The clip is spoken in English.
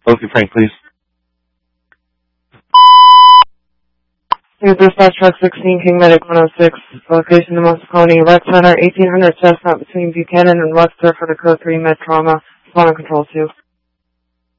Oakley Frank, please. Here's Dispatch Truck 16, King Medic 106, location the Moscone Rec Center, 1800 Chestnut between Buchanan and Webster for the Code 3 Med Trauma, Spawn and Control 2.